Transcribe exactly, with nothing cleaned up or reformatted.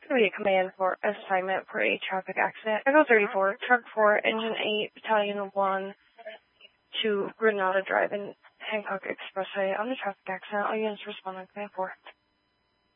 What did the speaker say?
Gonna be a command for assignment for a traffic accident. Echo thirty-four, Truck four, Engine eight, Battalion one to Granada Drive and Hancock Expressway on the traffic accident. All units respond on command four.